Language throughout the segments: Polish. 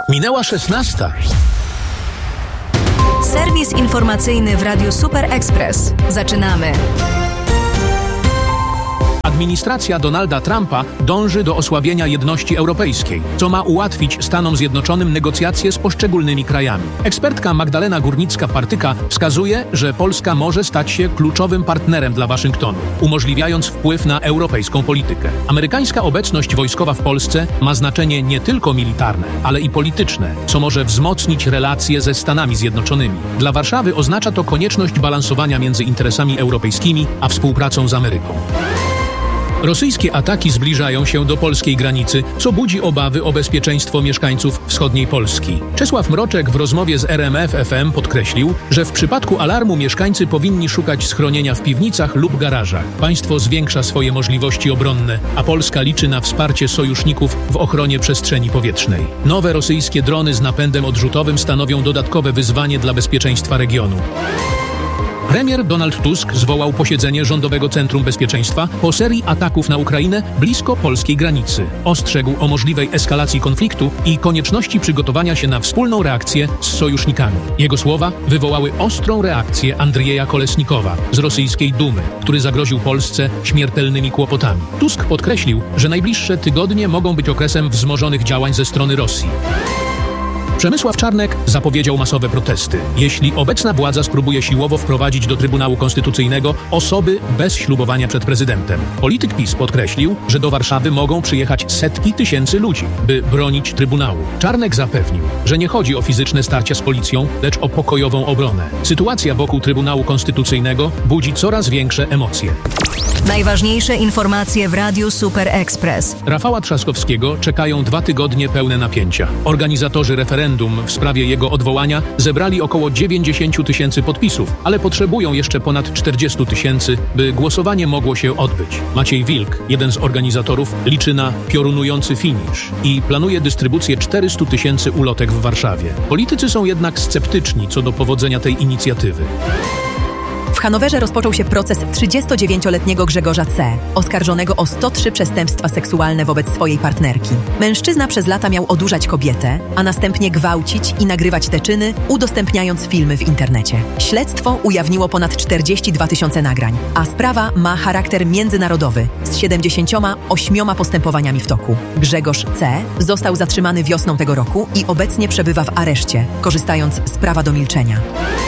Minęła 16. Serwis informacyjny w Radiu Super Express. Zaczynamy. Administracja Donalda Trumpa dąży do osłabienia jedności europejskiej, co ma ułatwić Stanom Zjednoczonym negocjacje z poszczególnymi krajami. Ekspertka Magdalena Górnicka-Partyka wskazuje, że Polska może stać się kluczowym partnerem dla Waszyngtonu, umożliwiając wpływ na europejską politykę. Amerykańska obecność wojskowa w Polsce ma znaczenie nie tylko militarne, ale i polityczne, co może wzmocnić relacje ze Stanami Zjednoczonymi. Dla Warszawy oznacza to konieczność balansowania między interesami europejskimi a współpracą z Ameryką. Rosyjskie ataki zbliżają się do polskiej granicy, co budzi obawy o bezpieczeństwo mieszkańców wschodniej Polski. Czesław Mroczek w rozmowie z RMF FM podkreślił, że w przypadku alarmu mieszkańcy powinni szukać schronienia w piwnicach lub garażach. Państwo zwiększa swoje możliwości obronne, a Polska liczy na wsparcie sojuszników w ochronie przestrzeni powietrznej. Nowe rosyjskie drony z napędem odrzutowym stanowią dodatkowe wyzwanie dla bezpieczeństwa regionu. Premier Donald Tusk zwołał posiedzenie Rządowego Centrum Bezpieczeństwa po serii ataków na Ukrainę blisko polskiej granicy. Ostrzegł o możliwej eskalacji konfliktu i konieczności przygotowania się na wspólną reakcję z sojusznikami. Jego słowa wywołały ostrą reakcję Andrieja Kolesnikowa z rosyjskiej Dumy, który zagroził Polsce śmiertelnymi kłopotami. Tusk podkreślił, że najbliższe tygodnie mogą być okresem wzmożonych działań ze strony Rosji. Przemysław Czarnek zapowiedział masowe protesty. Jeśli obecna władza spróbuje siłowo wprowadzić do Trybunału Konstytucyjnego osoby bez ślubowania przed prezydentem. Polityk PiS podkreślił, że do Warszawy mogą przyjechać setki tysięcy ludzi, by bronić Trybunału. Czarnek zapewnił, że nie chodzi o fizyczne starcia z policją, lecz o pokojową obronę. Sytuacja wokół Trybunału Konstytucyjnego budzi coraz większe emocje. Najważniejsze informacje w Radiu Super Express. Rafała Trzaskowskiego czekają 2 tygodnie pełne napięcia. Organizatorzy referendum w sprawie jego odwołania zebrali około 90 tysięcy podpisów, ale potrzebują jeszcze ponad 40 tysięcy, by głosowanie mogło się odbyć. Maciej Wilk, jeden z organizatorów, liczy na piorunujący finisz i planuje dystrybucję 400 tysięcy ulotek w Warszawie. Politycy są jednak sceptyczni co do powodzenia tej inicjatywy. W Hanowerze rozpoczął się proces 39-letniego Grzegorza C., oskarżonego o 103 przestępstwa seksualne wobec swojej partnerki. Mężczyzna przez lata miał odurzać kobietę, a następnie gwałcić i nagrywać te czyny, udostępniając filmy w internecie. Śledztwo ujawniło ponad 42 tysiące nagrań, a sprawa ma charakter międzynarodowy z 78 postępowaniami w toku. Grzegorz C. został zatrzymany wiosną tego roku i obecnie przebywa w areszcie, korzystając z prawa do milczenia.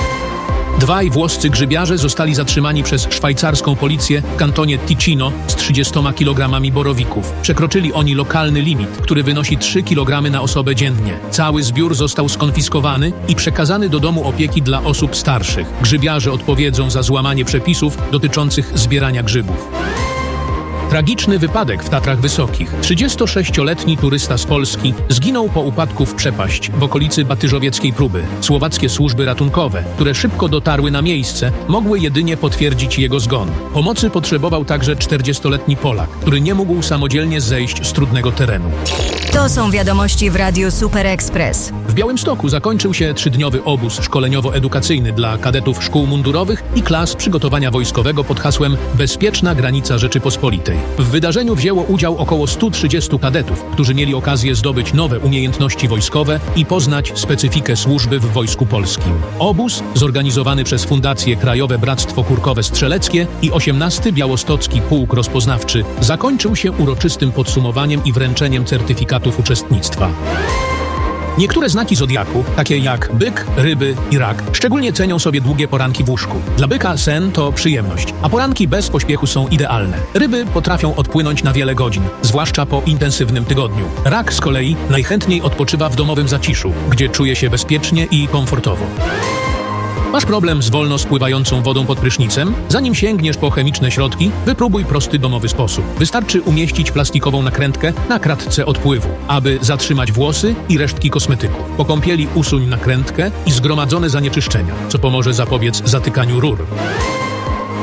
2 włoscy grzybiarze zostali zatrzymani przez szwajcarską policję w kantonie Ticino z 30 kilogramami borowików. Przekroczyli oni lokalny limit, który wynosi 3 kg na osobę dziennie. Cały zbiór został skonfiskowany i przekazany do domu opieki dla osób starszych. Grzybiarze odpowiedzą za złamanie przepisów dotyczących zbierania grzybów. Tragiczny wypadek w Tatrach Wysokich. 36-letni turysta z Polski zginął po upadku w przepaść w okolicy Batyżowieckiej Próby. Słowackie służby ratunkowe, które szybko dotarły na miejsce, mogły jedynie potwierdzić jego zgon. Pomocy potrzebował także 40-letni Polak, który nie mógł samodzielnie zejść z trudnego terenu. To są wiadomości w Radiu Super Express. W Białymstoku zakończył się 3-dniowy obóz szkoleniowo-edukacyjny dla kadetów szkół mundurowych i klas przygotowania wojskowego pod hasłem Bezpieczna granica Rzeczypospolitej. W wydarzeniu wzięło udział około 130 kadetów, którzy mieli okazję zdobyć nowe umiejętności wojskowe i poznać specyfikę służby w Wojsku Polskim. Obóz, zorganizowany przez Fundację Krajowe Bractwo Kurkowe Strzeleckie i 18. Białostocki Pułk Rozpoznawczy, zakończył się uroczystym podsumowaniem i wręczeniem certyfikatów uczestnictwa. Niektóre znaki zodiaku, takie jak byk, ryby i rak, szczególnie cenią sobie długie poranki w łóżku. Dla byka sen to przyjemność, a poranki bez pośpiechu są idealne. Ryby potrafią odpłynąć na wiele godzin, zwłaszcza po intensywnym tygodniu. Rak z kolei najchętniej odpoczywa w domowym zaciszu, gdzie czuje się bezpiecznie i komfortowo. Masz problem z wolno spływającą wodą pod prysznicem? Zanim sięgniesz po chemiczne środki, wypróbuj prosty domowy sposób. Wystarczy umieścić plastikową nakrętkę na kratce odpływu, aby zatrzymać włosy i resztki kosmetyków. Po kąpieli usuń nakrętkę i zgromadzone zanieczyszczenia, co pomoże zapobiec zatykaniu rur.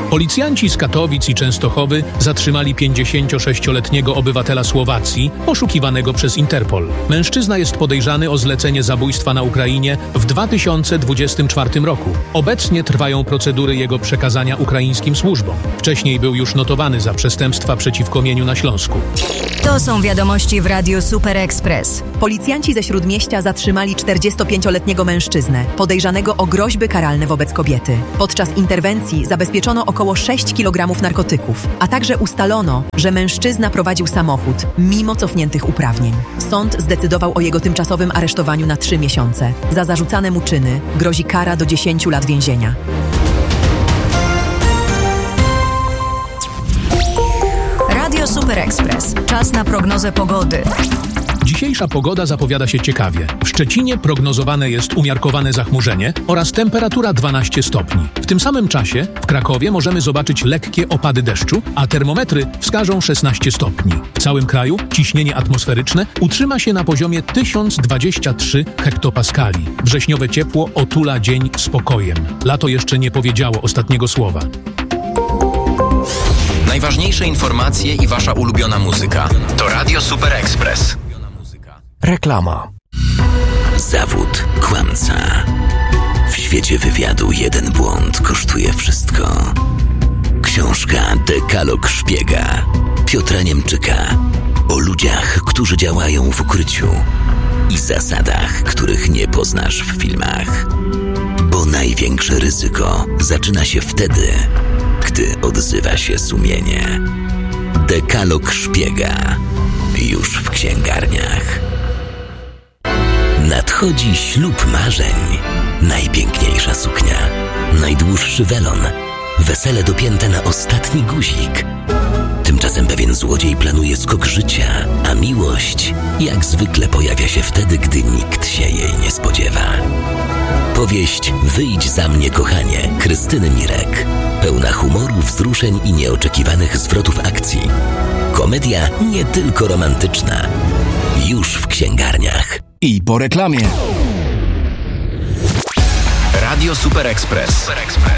Policjanci z Katowic i Częstochowy zatrzymali 56-letniego obywatela Słowacji, poszukiwanego przez Interpol. Mężczyzna jest podejrzany o zlecenie zabójstwa na Ukrainie w 2024 roku. Obecnie trwają procedury jego przekazania ukraińskim służbom. Wcześniej był już notowany za przestępstwa przeciwko mieniu na Śląsku. To są wiadomości w Radiu Super Express. Policjanci ze Śródmieścia zatrzymali 45-letniego mężczyznę, podejrzanego o groźby karalne wobec kobiety. Podczas interwencji zabezpieczono około 6 kg narkotyków, a także ustalono, że mężczyzna prowadził samochód, mimo cofniętych uprawnień. Sąd zdecydował o jego tymczasowym aresztowaniu na 3 miesiące. Za zarzucane mu czyny grozi kara do 10 lat więzienia. Radio Super Express. Czas na prognozę pogody. Dzisiejsza pogoda zapowiada się ciekawie. W Szczecinie prognozowane jest umiarkowane zachmurzenie oraz temperatura 12 stopni. W tym samym czasie w Krakowie możemy zobaczyć lekkie opady deszczu, a termometry wskażą 16 stopni. W całym kraju ciśnienie atmosferyczne utrzyma się na poziomie 1023 hektopaskali. Wrześniowe ciepło otula dzień spokojem. Lato jeszcze nie powiedziało ostatniego słowa. Najważniejsze informacje i wasza ulubiona muzyka to Radio Super Express. Reklama. Zawód kłamca. W świecie wywiadu jeden błąd kosztuje wszystko. Książka Dekalog Szpiega Piotra Niemczyka o ludziach, którzy działają w ukryciu i zasadach, których nie poznasz w filmach. Bo największe ryzyko zaczyna się wtedy, gdy odzywa się sumienie. Dekalog Szpiega już w księgarniach. Nadchodzi ślub marzeń. Najpiękniejsza suknia, najdłuższy welon, wesele dopięte na ostatni guzik. Tymczasem pewien złodziej planuje skok życia, a miłość jak zwykle pojawia się wtedy, gdy nikt się jej nie spodziewa. Powieść Wyjdź za mnie, kochanie Krystyny Mirek. Pełna humoru, wzruszeń i nieoczekiwanych zwrotów akcji. Komedia nie tylko romantyczna. Już w księgarniach. I po reklamie. Radio Super Express.